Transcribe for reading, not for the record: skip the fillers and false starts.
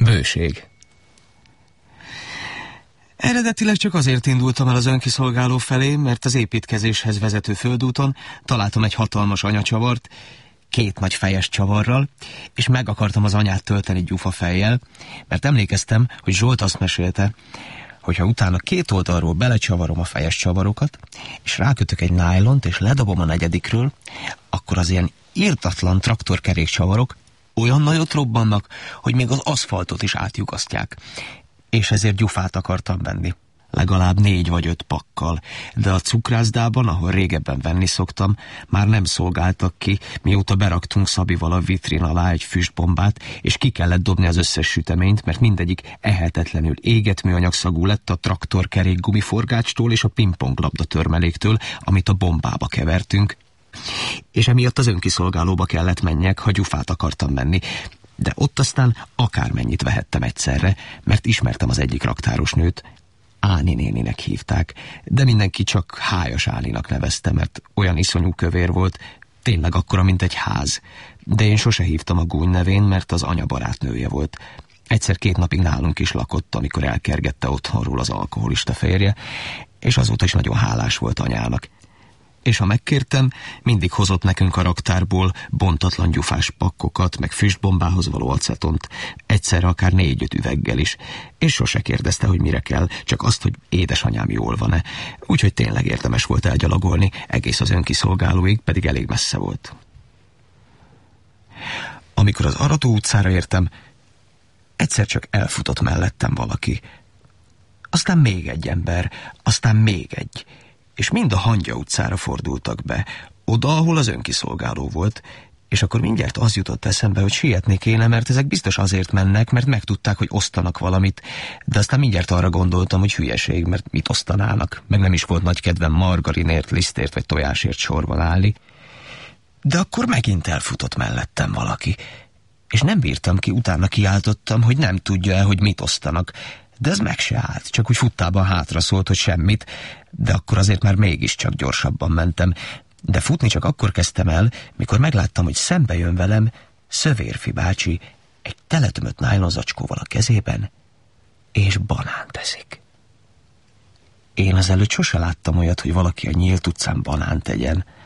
Bőség. Eredetileg csak azért indultam el az önkiszolgáló felé, mert az építkezéshez vezető földúton találtam egy hatalmas anyacsavart, 2 nagy fejes csavarral, és meg akartam az anyát tölteni gyufafejjel, mert emlékeztem, hogy Zsolt azt mesélte, hogyha utána 2 oldalról belecsavarom a fejes csavarokat, és rákötök egy nájlont, és ledobom a 4-ről, akkor az ilyen irdatlan traktorkerékcsavarok olyan nagyot robbannak, hogy még az aszfaltot is átlyukasztják. És ezért gyufát akartam venni. Legalább 4 vagy 5 pakkal, de a cukrászdában, ahol régebben venni szoktam, már nem szolgáltak ki, mióta beraktunk Szabival a vitrin alá egy füstbombát, és ki kellett dobni az összes süteményt, mert mindegyik ehetetlenül égett műanyagszagú lett a traktorkerék gumiforgácstól és a pingponglabda törmeléktől, amit a bombába kevertünk. És emiatt az önkiszolgálóba kellett menjek, ha gyufát akartam venni, de ott aztán akármennyit vehettem egyszerre, mert ismertem az egyik raktáros nőt, Áni néninek hívták, de mindenki csak Hájas Áninak nevezte, mert olyan iszonyú kövér volt, tényleg akkora, mint egy ház. De én sose hívtam a gúny nevén, mert az anya barátnője volt. Egyszer 2 napig nálunk is lakott, amikor elkergette otthonról az alkoholista férje, és azóta is nagyon hálás volt anyának. És ha megkértem, mindig hozott nekünk a raktárból bontatlan gyufás pakkokat, meg füstbombához való acetont, egyszerre akár 4-5 üveggel is, és sose kérdezte, hogy mire kell, csak azt, hogy édesanyám jól van-e. Úgyhogy tényleg érdemes volt elgyalogolni, egész az önkiszolgálóig, pedig elég messze volt. Amikor az Arató utcára értem, egyszer csak elfutott mellettem valaki. Aztán még egy ember, aztán még egy, és mind a Hangya utcára fordultak be, oda, ahol az önkiszolgáló volt, és akkor mindjárt az jutott eszembe, hogy sietni kéne, mert ezek biztos azért mennek, mert megtudták, hogy osztanak valamit, de aztán mindjárt arra gondoltam, hogy hülyeség, mert mit osztanának, meg nem is volt nagy kedvem margarinért, lisztért vagy tojásért sorban állni. De akkor megint elfutott mellettem valaki, és nem bírtam ki, utána kiáltottam, hogy nem tudja-e, hogy mit osztanak, de ez meg se állt, csak úgy futtában hátra szólt, hogy semmit, de akkor azért már mégiscsak gyorsabban mentem. De futni csak akkor kezdtem el, mikor megláttam, hogy szembe jön velem Szövérfi bácsi egy teletömött nájlonzacskóval a kezében, és banánt eszik. Én azelőtt sose láttam olyat, hogy valaki a nyílt utcán banánt tegyen.